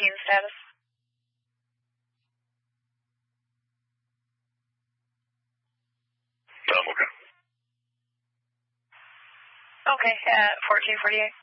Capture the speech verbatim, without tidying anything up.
scene status. Um, okay. Okay, at fourteen forty-eight.